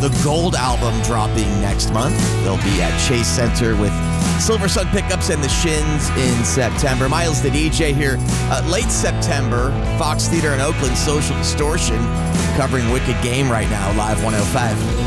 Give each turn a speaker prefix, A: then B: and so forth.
A: the Gold album dropping next month. They'll be at Chase Center with Silver Sun Pickups and the Shins in September. Miles the DJ here. Late September, Fox Theater in Oakland, Social Distortion, covering Wicked Game right now, Live 105.